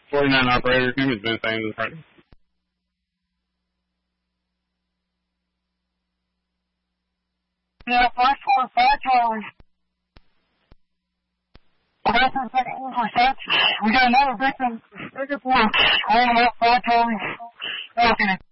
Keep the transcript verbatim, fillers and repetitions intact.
forty-nine operator, name is Ben Thames. Yeah, five four five Charlie. That's the second intercept. We got another victim. Second four. Calling out five Charlie. Okay.